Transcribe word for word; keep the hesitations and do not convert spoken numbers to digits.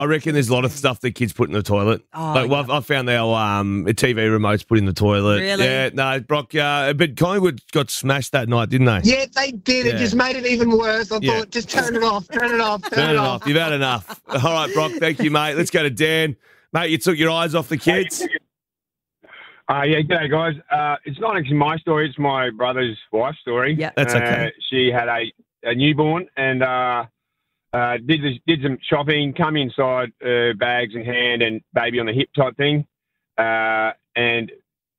I reckon there's a lot of stuff that kids put in the toilet. Oh, like, well, yeah. I've, I've found our um, T V remotes put in the toilet. Really? Yeah, no, Brock, uh, but Collingwood got smashed that night, didn't they? Yeah, they did. Yeah. It just made it even worse. I Yeah. thought, just turn it off, turn it off, turn, Turn it it off. off. You've had enough. All right, Brock, thank you, mate. Let's go to Dan. Mate, you took your eyes off the kids. Uh, yeah, g'day, guys. Uh, it's not actually my story. It's my brother's wife's story. Yeah. That's okay. Uh, she had a, a newborn and uh, uh, did this, did some shopping, come inside, uh, bags in hand and baby on the hip type thing. Uh, and